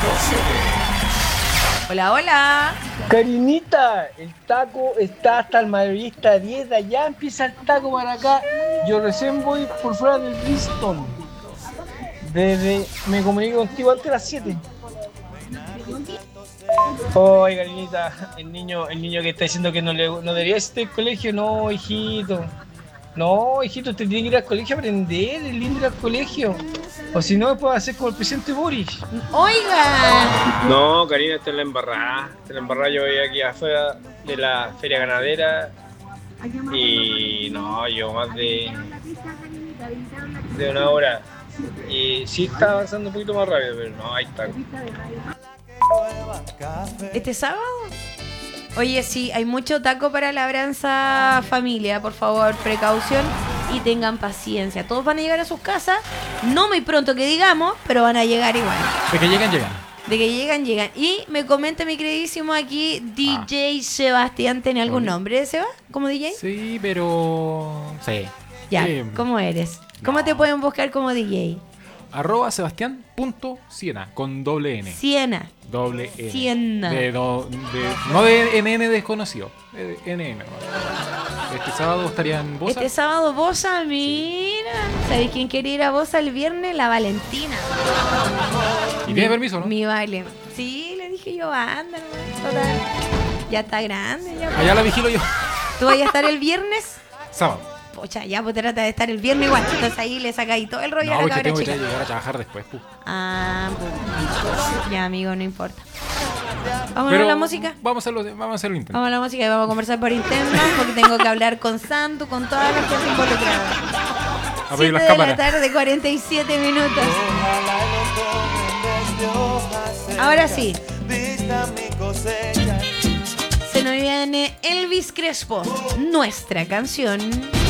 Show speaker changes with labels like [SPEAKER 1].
[SPEAKER 1] Hola, hola.
[SPEAKER 2] Karinita, el taco está hasta el mayorista 10, de allá empieza el taco para acá. Yo recién voy por fuera del Bristol. Me comunico contigo antes de las 7. Oye, Karinita, el niño que está diciendo que no debería estar en el colegio, no, hijito. No, hijito, usted tiene que ir al colegio a aprender, es lindo ir al colegio. O si no, puede hacer como el presidente Boris.
[SPEAKER 1] Oiga.
[SPEAKER 2] No, Karina, esta es la embarrada. Esta es la embarrada. Yo voy aquí afuera de la feria ganadera y no, yo más de una hora. Y sí está avanzando un poquito más rápido, pero no, ahí está.
[SPEAKER 1] ¿Este sábado? Oye, sí, hay mucho taco para labranza familia. Por favor, precaución y tengan paciencia. Todos van a llegar a sus casas, no muy pronto que digamos, pero van a llegar igual.
[SPEAKER 3] De que llegan, llegan.
[SPEAKER 1] De que llegan, llegan. Y me comenta mi queridísimo aquí, DJ Sebastián. ¿Tiene algún nombre, Seba? ¿Como DJ?
[SPEAKER 3] Sí, pero... Sí.
[SPEAKER 1] Ya, ¿cómo eres? ¿Cómo te pueden buscar como DJ?
[SPEAKER 3] @sebastián.siena con doble N.
[SPEAKER 1] Siena.
[SPEAKER 3] Doble N.
[SPEAKER 1] Siena.
[SPEAKER 3] No de NN desconocido. De NN. Este sábado estaría en Bosa.
[SPEAKER 1] Este sábado Bosa, mira. ¿Sabes quién quiere ir a Bosa el viernes? La Valentina.
[SPEAKER 3] ¿Y tiene permiso, no?
[SPEAKER 1] Mi baile. Sí, le dije yo, anda, total. Ya está grande. Ya.
[SPEAKER 3] Allá la vigilo yo.
[SPEAKER 1] ¿Tú vas a estar el viernes?
[SPEAKER 3] Sábado.
[SPEAKER 1] Pocha, ya pues trata de estar el viernes igual. Entonces ahí le sacáis todo el rollo
[SPEAKER 3] No,
[SPEAKER 1] a la
[SPEAKER 3] porque
[SPEAKER 1] cabra
[SPEAKER 3] tengo que
[SPEAKER 1] chica.
[SPEAKER 3] llegar a trabajar después.
[SPEAKER 1] Ah, pues. Ya, amigo, no importa. Vamos
[SPEAKER 3] Pero
[SPEAKER 1] a la música.
[SPEAKER 3] Vamos a hacerlo intento.
[SPEAKER 1] Vamos a la música y vamos a conversar por interno porque tengo que hablar con Santu, con todas las que se involucradas.
[SPEAKER 3] A pedir
[SPEAKER 1] 7
[SPEAKER 3] las
[SPEAKER 1] de
[SPEAKER 3] cámaras.
[SPEAKER 1] la tarde, 47 minutos. Ahora sí. Se nos viene Elvis Crespo, nuestra canción.